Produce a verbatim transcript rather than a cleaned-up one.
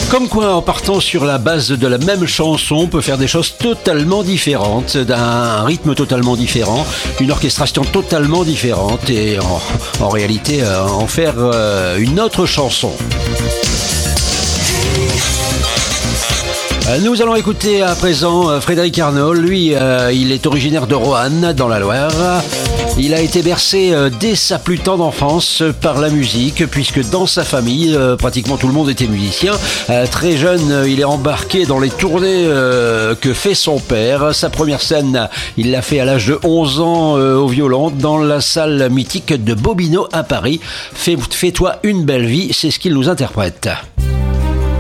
Comme quoi, en partant sur la base de la même chanson, on peut faire des choses totalement différentes, d'un rythme totalement différent, une orchestration totalement différente et en, en réalité euh, en faire euh, une autre chanson. Nous allons écouter à présent Frédéric Arnault. Lui, euh, il est originaire de Roanne, dans la Loire. Il a été bercé euh, dès sa plus tendre enfance par la musique, puisque dans sa famille, euh, pratiquement tout le monde était musicien. Euh, très jeune, euh, il est embarqué dans les tournées euh, que fait son père. Sa première scène, il l'a fait à l'âge de onze ans euh, au violon, dans la salle mythique de Bobino à Paris. Fais, fais-toi une belle vie, c'est ce qu'il nous interprète.